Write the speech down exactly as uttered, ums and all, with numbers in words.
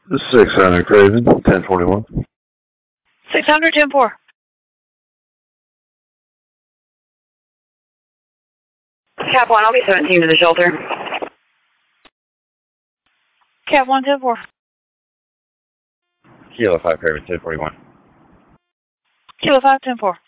six hundred Craven, ten forty-one. six hundred, ten four. Cap one, I'll be seventeen to the shelter. Cap one, ten four. Kilo five Craven, ten forty-one. Kilo five, ten four.